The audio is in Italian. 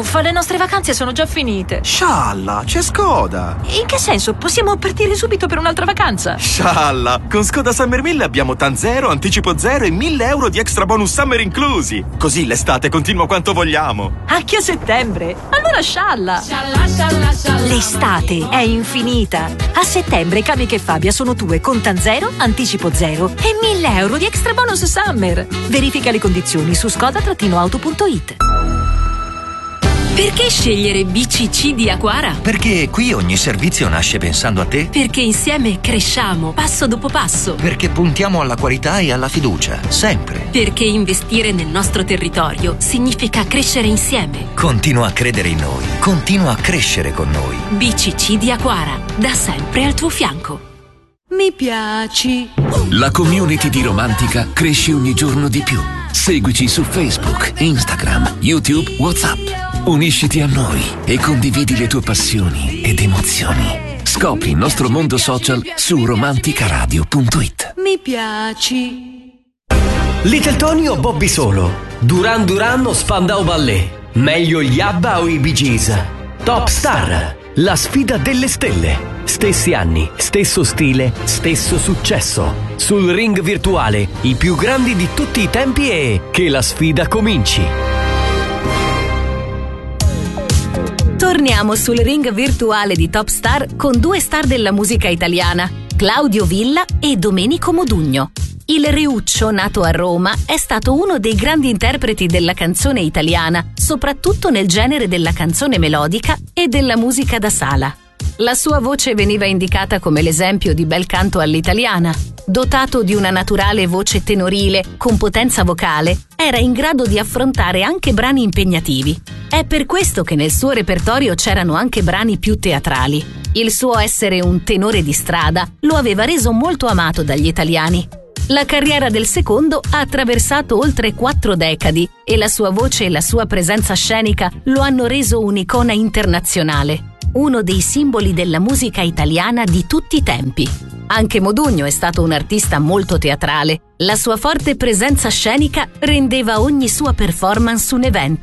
Uffa, le nostre vacanze sono già finite. Scialla, c'è Skoda. In che senso? Possiamo partire subito per un'altra vacanza? Scialla, con Skoda Summer 1000 abbiamo TAN 0, anticipo 0 e 1.000 euro di extra bonus summer inclusi. Così l'estate continua quanto vogliamo. Anche a settembre? Allora scialla. L'estate è infinita. A settembre Kamiq e Fabia sono tue con TAN 0, anticipo 0 e 1.000 euro di extra bonus summer. Verifica le condizioni su skoda-auto.it. Perché scegliere BCC di Aquara? Perché qui ogni servizio nasce pensando a te. Perché insieme cresciamo passo dopo passo. Perché puntiamo alla qualità e alla fiducia, sempre. Perché investire nel nostro territorio significa crescere insieme. Continua a credere in noi, continua a crescere con noi. BCC di Aquara, da sempre al tuo fianco. Mi piaci. La community di Romantica cresce ogni giorno di più. Seguici su Facebook, Instagram, YouTube, WhatsApp. Unisciti a noi e condividi le tue passioni ed emozioni. Scopri il nostro mondo social su romanticaradio.it. Mi piaci. Little Tony o Bobby Solo? Duran Duran o Spandau Ballet? Meglio gli ABBA o i Bee Gees? Top Star, la sfida delle stelle. Stessi anni, stesso stile, stesso successo. Sul ring virtuale, i più grandi di tutti i tempi e che la sfida cominci. Torniamo sul ring virtuale di Top Star con due star della musica italiana, Claudio Villa e Domenico Modugno. Il Reuccio, nato a Roma, è stato uno dei grandi interpreti della canzone italiana, soprattutto nel genere della canzone melodica e della musica da sala. La sua voce veniva indicata come l'esempio di bel canto all'italiana. Dotato di una naturale voce tenorile con potenza vocale, era in grado di affrontare anche brani impegnativi. È per questo che nel suo repertorio c'erano anche brani più teatrali. Il suo essere un tenore di strada lo aveva reso molto amato dagli italiani. La carriera del secondo ha attraversato oltre 4 decadi e la sua voce e la sua presenza scenica lo hanno reso un'icona internazionale. Uno dei simboli della musica italiana di tutti i tempi. Anche Modugno è stato un artista molto teatrale. La sua forte presenza scenica rendeva ogni sua performance un evento.